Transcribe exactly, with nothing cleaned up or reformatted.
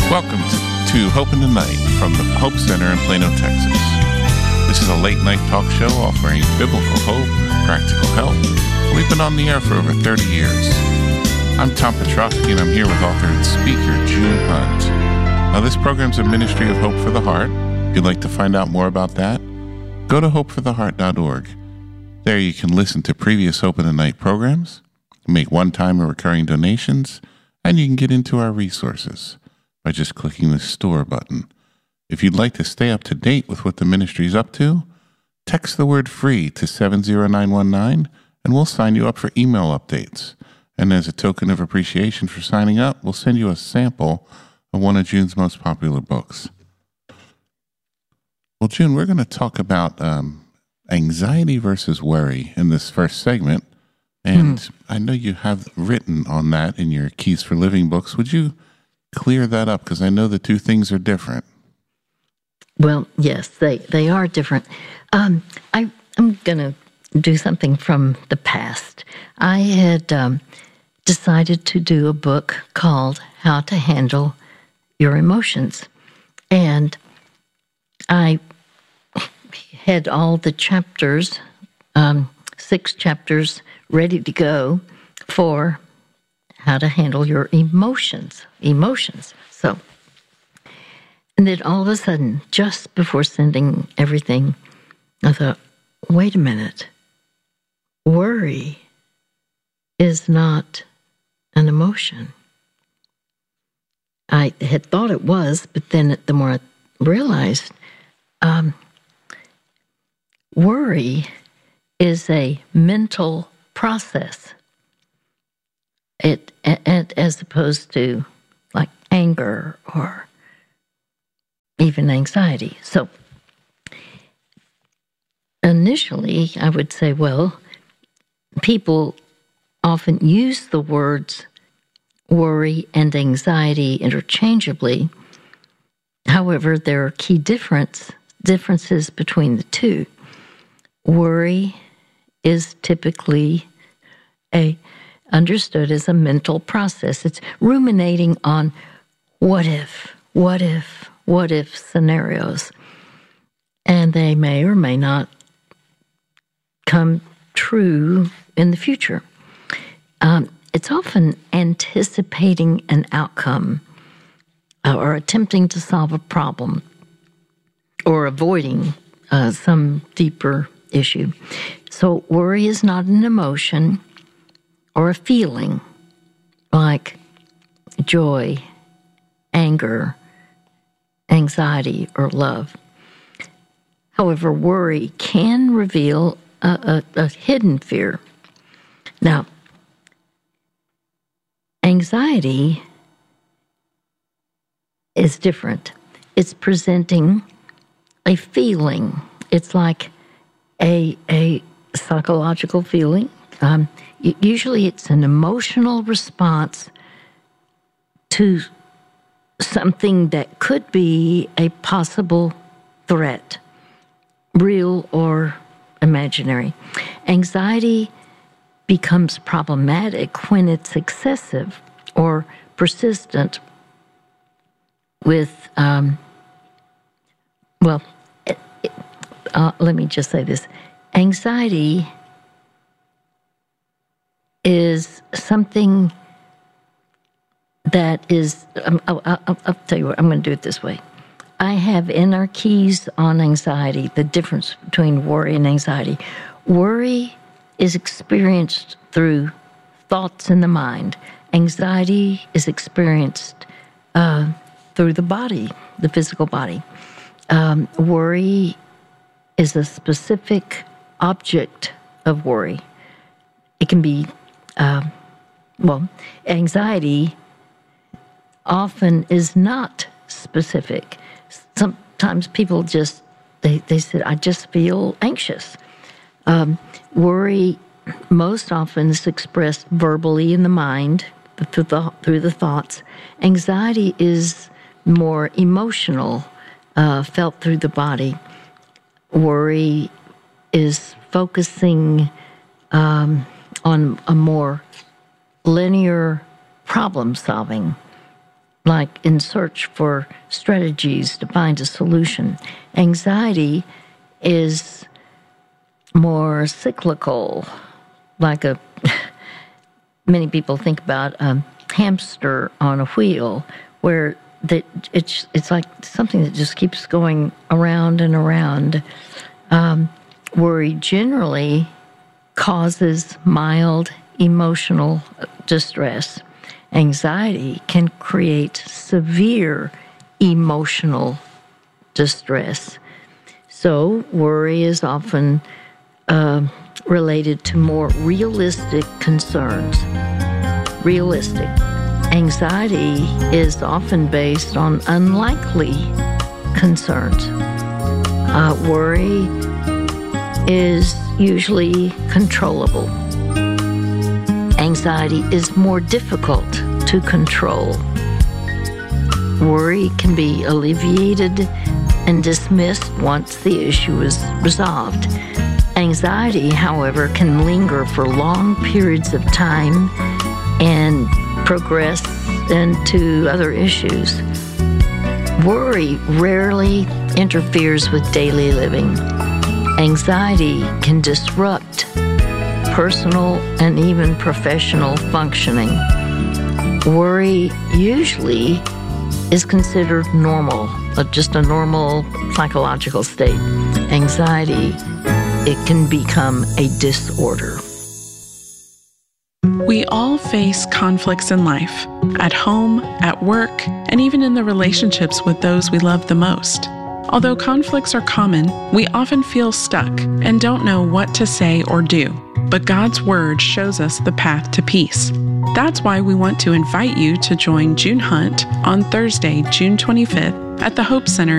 Welcome to, to Hope in the Night from the Hope Center in Plano, Texas. This is a late-night talk show offering biblical hope, practical help. We've been on the air for over thirty years. I'm Tom Petrosky, and I'm here with author and speaker June Hunt. Now, this program's a ministry of Hope for the Heart. If you'd like to find out more about that, go to hope for the heart dot org. There you can listen to previous Hope in the Night programs, make one-time or recurring donations, and you can get into our resources by just clicking the Store button. If you'd like to stay up to date with what the ministry is up to, text the word FREE to seven zero nine one nine, and we'll sign you up for email updates. And as a token of appreciation for signing up, we'll send you a sample of one of June's most popular books. Well, June, we're going to talk about um, anxiety versus worry in this first segment. And mm. I know you have written on that in your Keys for Living books. Would you clear that up? Because I know the two things are different. Well, yes, they, they are different. Um, I, I'm going to do something from the past. I had um, decided to do a book called How to Handle Your Emotions. And I had all the chapters, um, six chapters, ready to go for how to handle your emotions. Emotions. So, and then all of a sudden, just before sending everything, I thought, wait a minute. Worry is not an emotion. I had thought it was, but then the more I realized, um, worry is a mental process. It, and as opposed to like anger or even anxiety. So initially, I would say, well, people often use the words worry and anxiety interchangeably. However, there are key difference, differences between the two. Worry is typically a understood as a mental process. It's ruminating on what if, what if, what if scenarios. And they may or may not come true in the future. Um, it's often anticipating an outcome uh, or attempting to solve a problem or avoiding uh, some deeper issue. So worry is not an emotion or a feeling like joy, anger, anxiety, or love. However, worry can reveal a, a, a hidden fear. Now, anxiety is different. It's presenting a feeling. It's like a, a psychological feeling. Um, usually it's an emotional response to something that could be a possible threat, real or imaginary. Anxiety becomes problematic when it's excessive or persistent with, um, well, it, it, uh, let me just say this. Anxiety is something that is, um, I'll, I'll, I'll tell you what, I'm going to do it this way. I have in our keys on anxiety, the difference between worry and anxiety. Worry is experienced through thoughts in the mind. Anxiety is experienced uh, through the body, the physical body. Um, worry is a specific object of worry. It can be Uh, well, anxiety often is not specific. Sometimes people just, they, they said, I just feel anxious. Um, worry most often is expressed verbally in the mind, through the, through the thoughts. Anxiety is more emotional, uh, felt through the body. Worry is focusing um, on a more linear problem solving. like in search for strategies to find a solution. Anxiety is more cyclical, like a, many people think about a hamster on a wheel, where that it's it's like something that just keeps going around and around. Um, worry generally causes mild emotional distress. Anxiety can create severe emotional distress. So worry is often uh, related to more realistic concerns. Realistic. Anxiety is often based on unlikely concerns. Uh, worry is usually controllable. Anxiety is more difficult to control. Worry can be alleviated and dismissed once the issue is resolved. Anxiety, however, can linger for long periods of time and progress into other issues. Worry rarely interferes with daily living. Anxiety can disrupt personal and even professional functioning. Worry usually is considered normal, just a normal psychological state. Anxiety, it can become a disorder. We all face conflicts in life, at home, at work, and even in the relationships with those we love the most. Although conflicts are common, we often feel stuck and don't know what to say or do. But God's Word shows us the path to peace. That's why we want to invite you to join June Hunt on Thursday, June twenty-fifth at the Hope Center